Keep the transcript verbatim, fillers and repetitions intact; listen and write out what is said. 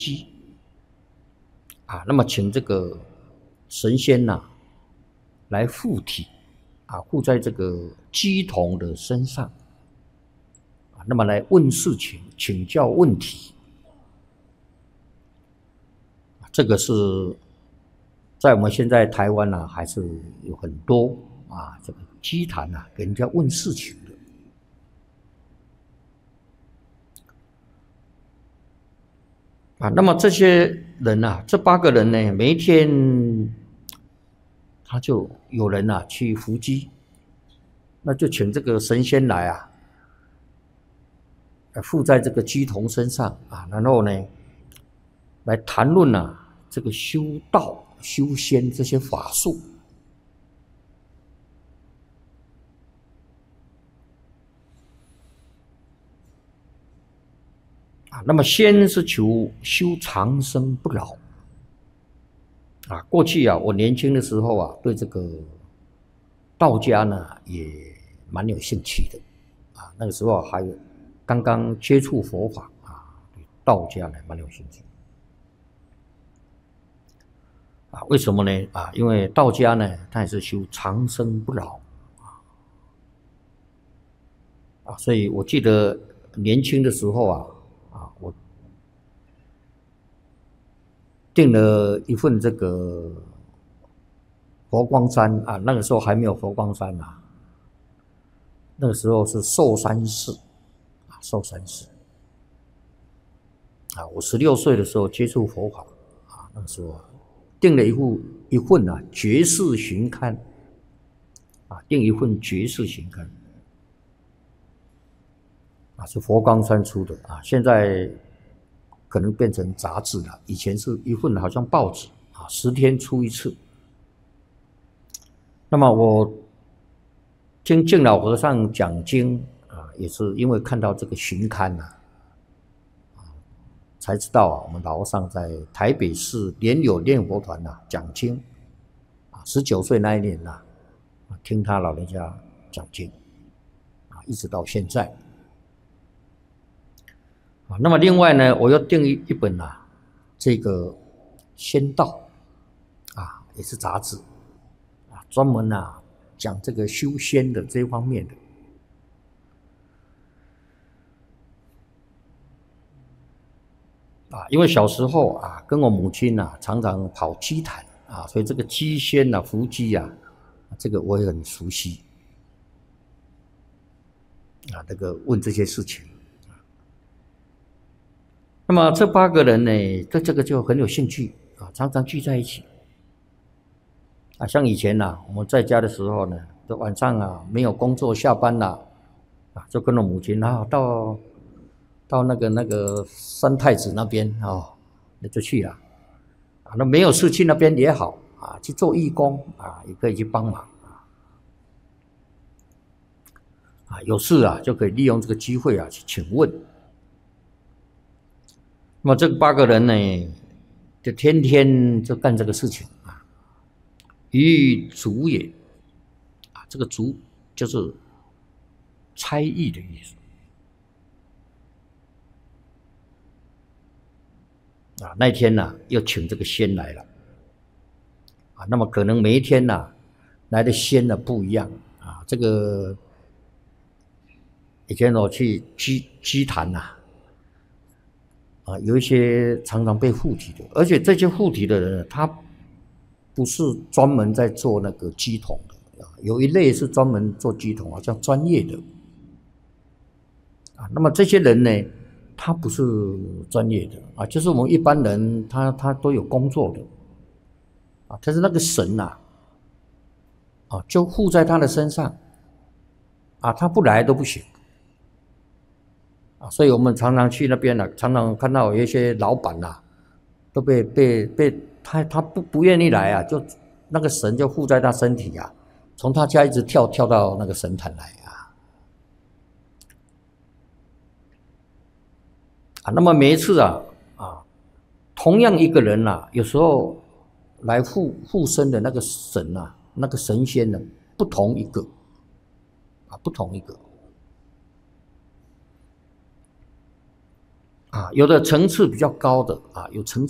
鸡啊，那么请这个神仙呐、啊、来附体啊，附在这个鸡童的身上啊，那么来问事情、请教问题。这个是在我们现在台湾呢、啊，还是有很多啊，这个鸡坛啊，给人家问事情的。啊，那么这些人啊，这八个人呢，每一天他就有人啊去伏击，那就请这个神仙来啊，附在这个鸡童身上啊，然后呢，来谈论啊这个修道、修仙这些法术。啊，那么仙是求修长生不老。啊，过去啊，我年轻的时候啊，对这个道家呢也蛮有兴趣的。啊，那个时候还有刚刚接触佛法啊，对道家呢蛮有兴趣。啊，为什么呢？啊，因为道家呢，它也是修长生不老。啊，所以我记得年轻的时候啊，啊，我订了一份这个佛光山啊，那个时候还没有佛光山啊，那个时候是寿山寺啊，寿山寺啊，我十六岁的时候接触佛法啊，那个时候订了一份一份啊绝世寻刊啊，订一份绝世寻刊啊，是佛光山出的啊，现在可能变成杂志了，以前是一份好像报纸啊，十天出一次。那么我听净老和尚讲经啊，也是因为看到这个巡刊啊，才知道啊，我们老和尚在台北市莲友念佛团呐讲经啊，十九岁那一年呐、啊，听他老人家讲经啊，一直到现在啊。那么另外呢，我又订一一本啊，这个仙道啊，也是杂志啊，专门啊讲这个修仙的这方面的。啊，因为小时候啊，跟我母亲啊常常跑鸡坛啊，所以这个鸡仙啊、伏鸡啊，这个我也很熟悉啊。这个问这些事情，那么这八个人呢，对这个就很有兴趣啊，常常聚在一起啊。像以前呐、啊，我们在家的时候呢，这晚上啊没有工作下班了啊，就跟着母亲啊到到那个那个三太子那边啊、哦，那就去了啊。那没有事去那边也好啊，去做义工啊，也可以去帮忙啊。啊，有事啊就可以利用这个机会啊去请问。那么这八个人呢，就天天就干这个事情啊。于主也啊，这个主就是差役的意思。啊，那天呢、啊、又请这个仙来了啊，那么可能每一天呢、啊、来的仙呢不一样啊。这个以前我去鸡鸡坛呐啊，有一些常常被附体的，而且这些附体的人他不是专门在做那个鸡桶的啊，有一类是专门做鸡桶，好像专业的啊。那么这些人呢，他不是专业的啊，就是我们一般人他他都有工作的啊，但是那个神呐啊，啊就附在他的身上啊，他不来都不行啊。所以我们常常去那边呢、啊，常常看到有一些老板呐、啊，都被被被他他不不愿意来啊，就那个神就附在他身体啊，从他家一直跳跳到那个神坛来啊啊。那么每一次啊啊，同样一个人啊，有时候来附附身的那个神啊，那个神仙呢，不同一个啊，不同一个啊，有的层次比较高的啊，有层